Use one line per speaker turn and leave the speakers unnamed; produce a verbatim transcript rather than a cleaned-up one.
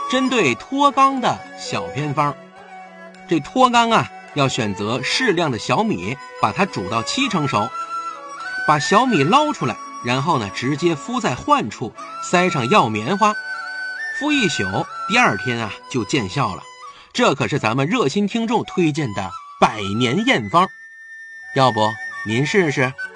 针对脱肛的小偏方。这脱肛啊，要选择适量的小米，把它煮到七成熟，把小米捞出来，然后呢，直接敷在患处，塞上药棉花，敷一宿，第二天啊就见效了。这可是咱们热心听众推荐的百年验方，要不您试试？